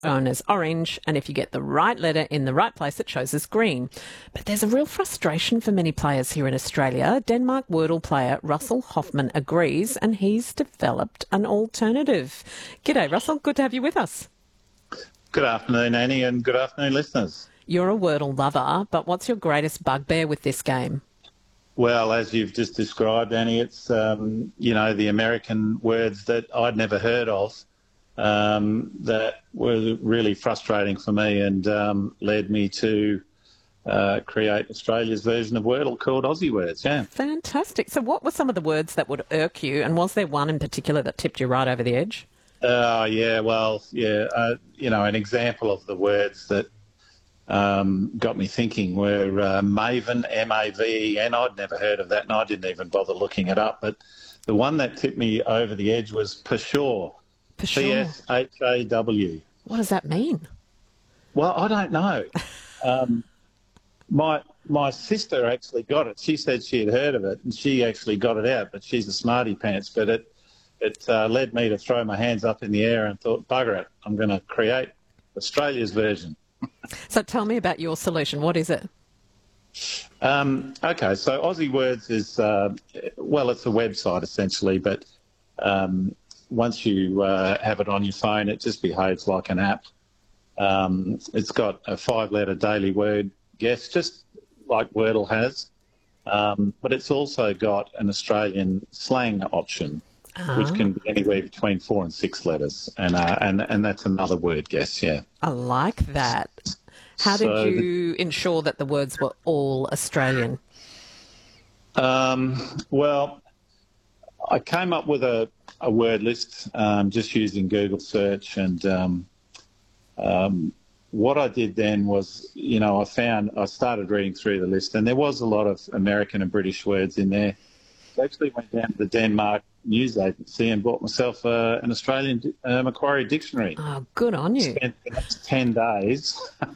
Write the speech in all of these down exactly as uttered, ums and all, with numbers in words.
known as orange, and if you get the right letter in the right place, it shows as green. But there's a real frustration for many players here in Australia. Denmark Wordle player Russell Hoffman agrees, and he's developed an alternative. G'day, Russell. Good to have you with us. Good afternoon, Annie, and good afternoon, listeners. You're a Wordle lover, but what's your greatest bugbear with this game? Well, as you've just described, Annie, it's, um, you know, the American words that I'd never heard of um, that were really frustrating for me and um, led me to uh, create Australia's version of Wordle called Aussie Words, yeah. Fantastic. So what were some of the words that would irk you, and was there one in particular that tipped you right over the edge? Oh, uh, yeah, well, yeah, uh, you know, an example of the words that Um, got me thinking were uh, Maven, M A V E N. I'd never heard of that, and I didn't even bother looking it up. But the one that tipped me over the edge was Pshaw, P S H A W. What does that mean? Well, I don't know. um, my my sister actually got it. She said she had heard of it, and she actually got it out, but she's a smarty pants. But it, it uh, led me to throw my hands up in the air and thought, bugger it, I'm going to create Australia's version. So tell me about your solution. What is it? Um, okay, so Aussie Words is, uh, well, it's a website essentially, but um, once you uh, have it on your phone, it just behaves like an app. Um, it's got a five-letter daily word guess, just like Wordle has, um, but it's also got an Australian slang option, uh-huh. which can be anywhere between four and six letters, and uh, and and that's another word guess, yeah. I like that. How did so you the, ensure that the words were all Australian? Um, well, I came up with a, a word list um, just using Google search, and um, um, what I did then was, you know, I found, I started reading through the list, and there was a lot of American and British words in there. I actually went down to the Denmark news agency and bought myself uh, an Australian uh, Macquarie dictionary. Oh, good on you. Spent the next ten days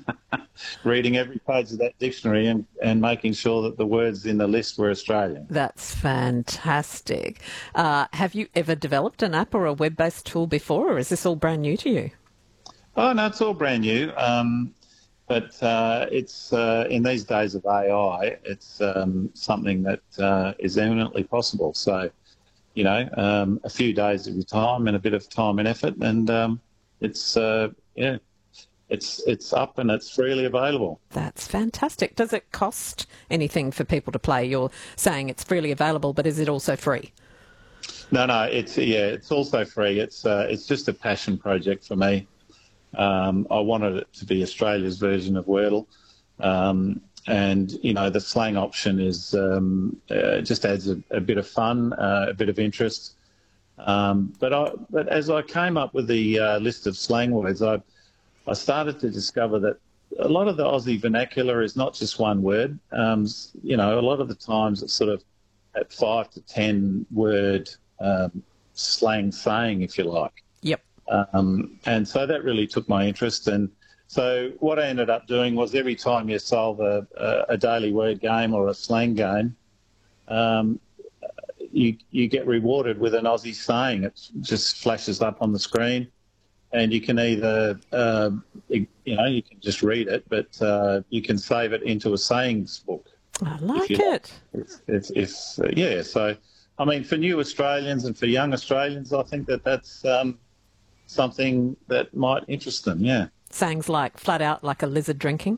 reading every page of that dictionary and, and making sure that the words in the list were Australian. That's fantastic. Uh, have you ever developed an app or a web-based tool before, or is this all brand new to you? Oh, no, it's all brand new. Um, But uh, it's uh, in these days of A I, it's um, something that uh, is eminently possible. So, you know, um, a few days of your time and a bit of time and effort, and um, it's uh, yeah, it's it's up and it's freely available. That's fantastic. Does it cost anything for people to play? You're saying it's freely available, but is it also free? No, no, it's yeah, it's also free. It's uh, it's just a passion project for me. Um, I wanted it to be Australia's version of Wordle, um, and you know the slang option is um, uh, just adds a, a bit of fun, uh, a bit of interest. Um, but I, but as I came up with the uh, list of slang words, I I started to discover that a lot of the Aussie vernacular is not just one word. Um, you know, a lot of the times it's sort of at five to ten word um, slang saying, if you like. Yep. Um, and so that really took my interest. And so what I ended up doing was every time you solve a, a, a daily word game or a slang game, um, you, you get rewarded with an Aussie saying. It just flashes up on the screen, and you can either, uh, you know, you can just read it, but uh, you can save it into a sayings book. I like it. It's, it's, it's uh, yeah, so, I mean, for new Australians and for young Australians, I think that that's... Um, something that might interest them, yeah. Sayings like flat out like a lizard drinking?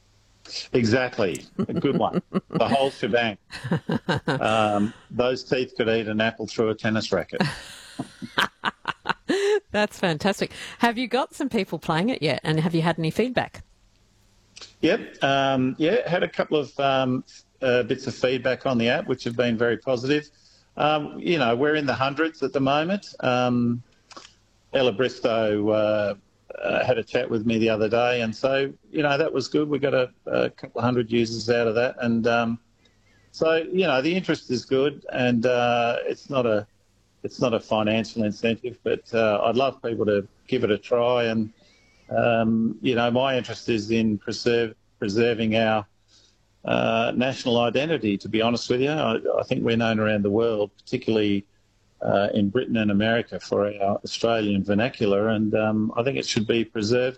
Exactly. A good one. The whole shebang. Um, those teeth could eat an apple through a tennis racket. That's fantastic. Have you got some people playing it yet, and have you had any feedback? Yep. Um, yeah, had a couple of um, uh, bits of feedback on the app, which have been very positive. Um, you know, we're in the hundreds at the moment. Um Ella Bristow uh, uh, had a chat with me the other day, and so, you know, that was good. We got a, a couple of hundred users out of that, and um, so, you know, the interest is good, and uh, it's not a it's not a financial incentive, but uh, I'd love people to give it a try, and um, you know, my interest is in preserve, preserving our uh, national identity, to be honest with you. I, I think we're known around the world, particularly uh, in Britain and America, for our Australian vernacular, and um, I think it should be preserved.